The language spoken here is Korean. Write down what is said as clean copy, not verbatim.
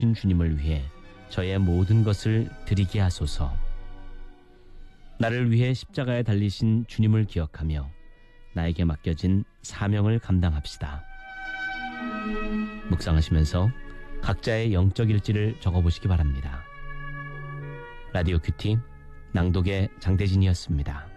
주님을 위해 저의 모든 것을 드리게 하소서. 나를 위해 십자가에 달리신 주님을 기억하며 나에게 맡겨진 사명을 감당합시다. 묵상하시면서 각자의 영적 일지를 적어보시기 바랍니다. 라디오 큐티 낭독의 장대진이었습니다.